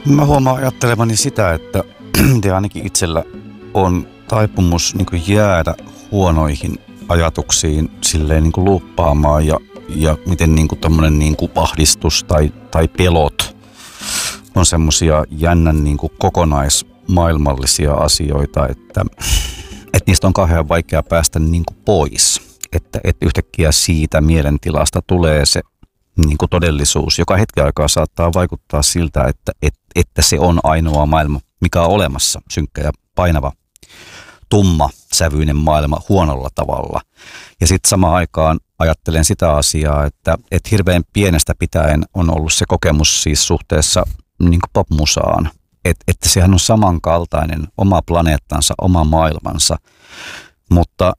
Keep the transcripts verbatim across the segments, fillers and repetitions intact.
Mä huomaan ajattelevani sitä, että te ainakin itsellä on taipumus niin kuin jäädä huonoihin ajatuksiin silleen niin kuin luuppaamaan ja, ja miten niin kuin tommonen niin kuin ahdistus tai, tai pelot on semmosia jännän niin kuin kokonaismaailmallisia asioita, että, että niistä on kauhean vaikea päästä niin kuin pois. Että, että yhtäkkiä siitä mielentilasta tulee se niin kuin todellisuus, joka hetken aikaa saattaa vaikuttaa siltä, että, että, että se on ainoa maailma, mikä on olemassa, synkkä ja painava, tumma, sävyinen maailma huonolla tavalla. Ja sitten samaan aikaan ajattelen sitä asiaa, että, että hirveän pienestä pitäen on ollut se kokemus siis suhteessa niin kuin popmusaan, että, että sehän on samankaltainen, oma planeettansa, oma maailmansa, mutta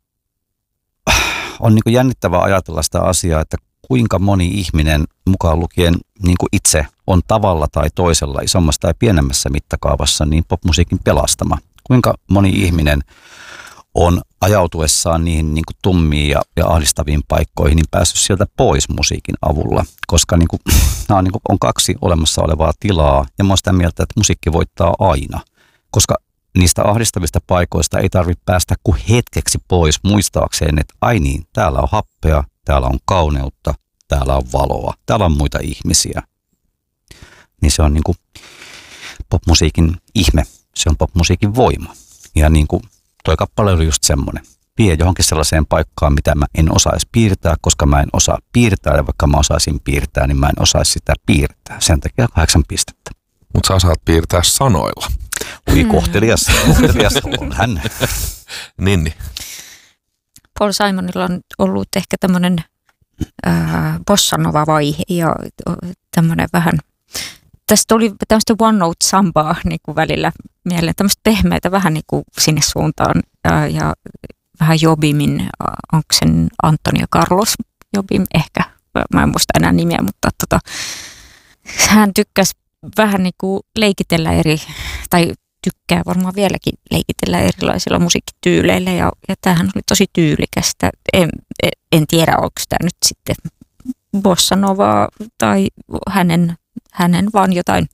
on niin kuin jännittävää ajatella sitä asiaa, että kuinka moni ihminen, mukaan lukien niin kuin itse, on tavalla tai toisella, isommassa tai pienemmässä mittakaavassa, niin popmusiikin pelastama. Kuinka moni ihminen on ajautuessaan niihin niin kuin tummiin ja, ja ahdistaviin paikkoihin, niin päässyt sieltä pois musiikin avulla. Koska niin kuin, nämä on, niin kuin, on kaksi olemassa olevaa tilaa, ja mä oon sitä mieltä, että musiikki voittaa aina. Koska niistä ahdistavista paikoista ei tarvitse päästä kuin hetkeksi pois muistaakseen, että ai niin, täällä on happea, täällä on kauneutta, täällä on valoa, täällä on muita ihmisiä. Niin se on niin kuin popmusiikin ihme, se on popmusiikin voima. Ja niin kuin toi kappale oli just semmoinen. Vie johonkin sellaiseen paikkaan, mitä mä en osaisi piirtää, koska mä en osaa piirtää. Ja vaikka mä osaisin piirtää, niin mä en osaisi sitä piirtää. Sen takia kahdeksan pistettä. Mutta sä osaat piirtää sanoilla. Ui, kohtelias, kohtelias on hän. Ninni. Paul Simonilla on ollut ehkä tämmöinen äh, bossanova-vaihe ja tämmöinen vähän, tästä tuli tämmöistä one note sambaa niin kuin välillä mieleen, tämmöistä pehmeitä vähän niin kuin sinne suuntaan ja, ja vähän Jobimin, onko sen Antonio Carlos Jobim ehkä, mä en muista enää nimeä, mutta tota, hän tykkäsi vähän niin kuin leikitellä eri, tai tykkää varmaan vieläkin leikitellä erilaisilla musiikkityyleillä ja, ja tämähän oli tosi tyylikästä. En, en tiedä, onko tämä nyt sitten bossa novaa tai hänen, hänen vaan jotain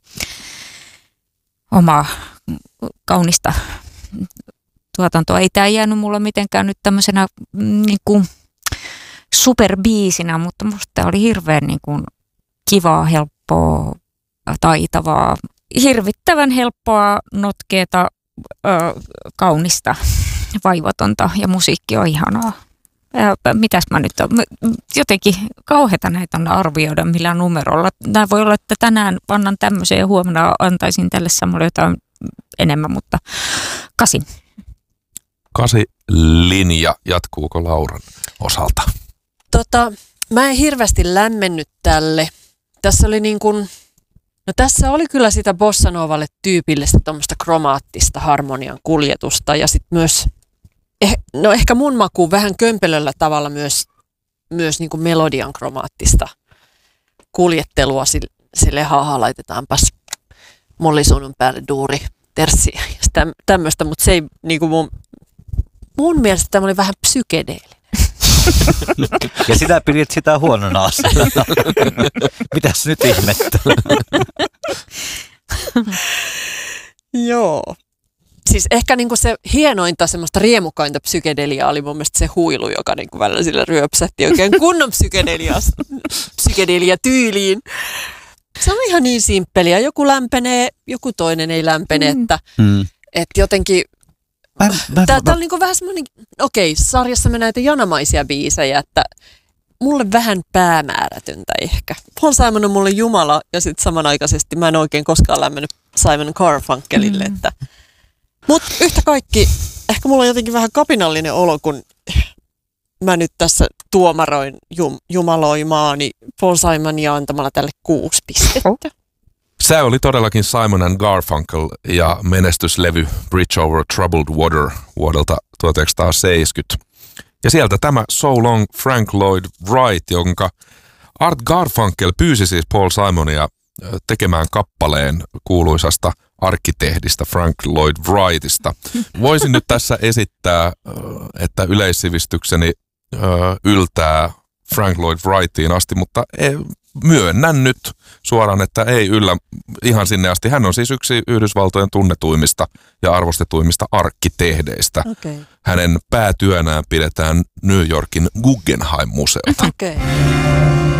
omaa kaunista tuotantoa. Ei tämä jäänyt mulla mitenkään nyt tämmöisenä niin kuin superbiisinä, mutta musta tämä oli hirveän niin kuin kivaa, helppoa, taitavaa, hirvittävän helppoa, notkeeta, ö, kaunista, vaivatonta ja musiikki on ihanaa. Ja mitäs mä nyt on? Jotenkin kauheata näitä on arvioida millään numerolla. Nämä voi olla, että tänään annan tämmöisen ja huomenna antaisin tälle samalle jotain enemmän, mutta kasin. Kasi linja, jatkuuko Lauran osalta? Tota, mä en hirveästi lämmennyt tälle. Tässä oli niin kuin, no tässä oli kyllä sitä bossanovalle tyypillistä tuommoista kromaattista harmonian kuljetusta ja sitten myös, eh, no ehkä mun makuun vähän kömpelöllä tavalla myös, myös niin kuin melodian kromaattista kuljettelua sille, sille haha, laitetaanpas mollisuunun päälle duuri, terssiä ja tämmöistä, mutta se ei niin kuin mun, mun mielestä tämä oli vähän psykedeellinen. Ja sitä pidit sitä huonona asiana. Mitäs nyt ihmettä? Joo. Siis ehkä niinku se hienointa, semmoista riemukainta psykedeliaa oli mun mielestä se huilu, joka niinku välillä sillä ryöpsähti oikein kunnon psykedelia tyyliin. Se on ihan niin simppeliä. Joku lämpenee, joku toinen ei lämpene, mm. että mm. et jotenkin... Tämä on niinku vähän semmoinen, okei, sarjassa me näitä janamaisia biisejä, että mulle vähän päämäärätöntä ehkä. Paul Simon on mulle jumala ja sitten samanaikaisesti mä en oikein koskaan lämmennyt Simon Garfunkelille. Mm. Että. Mut yhtä kaikki, ehkä mulla on jotenkin vähän kapinallinen olo, kun mä nyt tässä tuomaroin jum, jumaloimaani Paul Simonia antamalla tälle kuusi pistettä. Oh. Se oli todellakin Simon and Garfunkel ja menestyslevy Bridge Over Troubled Water vuodelta tuhatyhdeksänsataaseitsemänkymmentä. Ja sieltä tämä So Long Frank Lloyd Wright, jonka Art Garfunkel pyysi siis Paul Simonia tekemään kappaleen kuuluisasta arkkitehdistä Frank Lloyd Wrightista. Voisin nyt tässä esittää, että yleissivistykseni yltää Frank Lloyd Wrightiin asti, mutta myönnän nyt suoraan, että ei yllä ihan sinne asti. Hän on siis yksi Yhdysvaltojen tunnetuimmista ja arvostetuimmista arkkitehdeistä. Okay. Hänen päätyönään pidetään New Yorkin Guggenheim-museota. Okay.